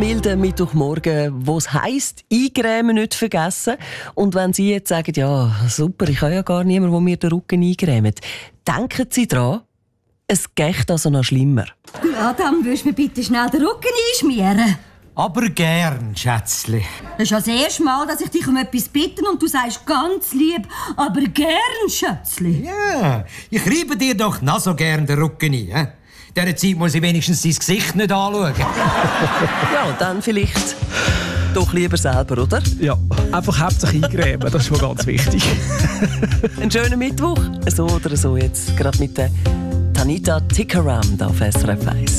milden Mittwochmorgen, wo es heisst, eingrämen nicht vergessen. Und wenn Sie jetzt sagen, ja, super, ich habe ja gar niemanden, der mir den Rücken eingrämt, denken Sie dran, es geht also noch schlimmer. Adam, willst du mir bitte schnell den Rücken einschmieren? Aber gern, Schätzli. Das ist ja das erste Mal, dass ich dich um etwas bitte und du sagst ganz lieb, aber gern, Schätzli. Ja, ich reibe dir doch noch so gern den Rücken ein. In dieser Zeit muss ich wenigstens dein Gesicht nicht anschauen. Ja, dann vielleicht doch lieber selber, oder? Ja, einfach hauptsächlich eingrämen, das ist schon ganz wichtig. Einen schönen Mittwoch, so oder so jetzt, gerade mit der Tanita Tikaram auf SRF 1.